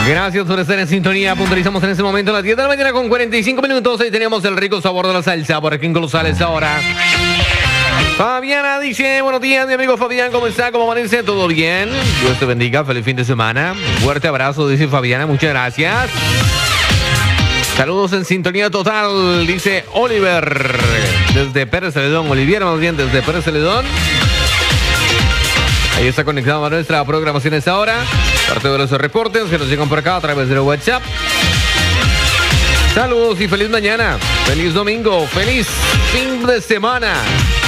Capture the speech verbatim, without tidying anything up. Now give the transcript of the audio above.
Gracias por estar en sintonía. Puntualizamos en este momento a las diez de la mañana con cuarenta y cinco minutos. Ahí tenemos el rico sabor de la salsa por aquí en Colosales ahora. Fabiana dice, buenos días, mi amigo Fabián, ¿cómo está? ¿Cómo amanece? ¿Todo bien? Dios te bendiga, feliz fin de semana. Un fuerte abrazo, dice Fabiana, muchas gracias. Saludos en sintonía total, dice Oliver, desde Pérez Celedón, Olivier más bien, desde Pérez Celedón. Ahí está conectado a nuestra programación a esta hora. Parte de los reportes que nos llegan por acá a través del WhatsApp. Saludos y feliz mañana, feliz domingo, feliz fin de semana.